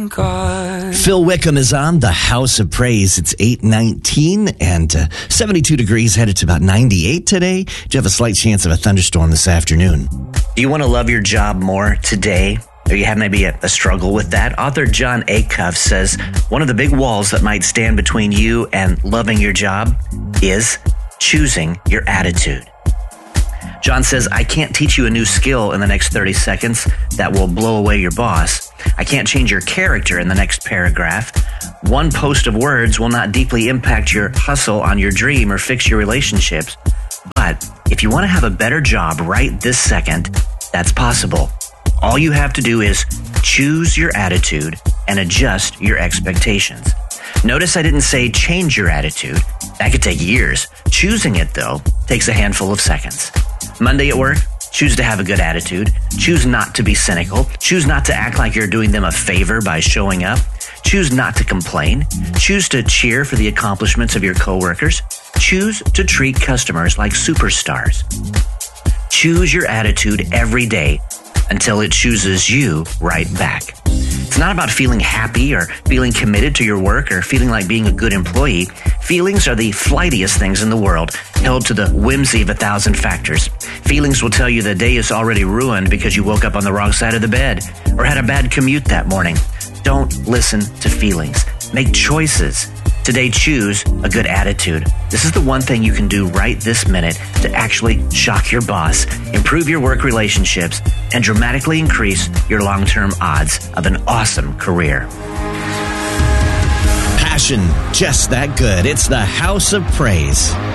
God. Phil Wickham is on the House of Praise. It's 8:19 and 72 degrees, headed to about 98 today. Do you have a slight chance of a thunderstorm this afternoon? Do you want to love your job more today? Or you have maybe a struggle with that? Author John Acuff says one of the big walls that might stand between you and loving your job is choosing your attitude. John says, I can't teach you a new skill in the next 30 seconds that will blow away your boss. I can't change your character in the next paragraph. One post of words will not deeply impact your hustle on your dream or fix your relationships. But if you want to have a better job right this second, that's possible. All you have to do is choose your attitude and adjust your expectations. Notice I didn't say change your attitude. That could take years. Choosing it, though, takes a handful of seconds. Monday at work, choose to have a good attitude. Choose not to be cynical. Choose not to act like you're doing them a favor by showing up. Choose not to complain. Choose to cheer for the accomplishments of your coworkers. Choose to treat customers like superstars. Choose your attitude every day until it chooses you right back. It's not about feeling happy or feeling committed to your work or feeling like being a good employee. Feelings are the flightiest things in the world, held to the whimsy of 1,000 factors. Feelings will tell you the day is already ruined because you woke up on the wrong side of the bed or had a bad commute that morning. Don't listen to feelings. Make choices. Today, choose a good attitude. This is the one thing you can do right this minute to actually shock your boss, improve your work relationships, and dramatically increase your long-term odds of an awesome career. Passion, just that good. It's the House of Praise.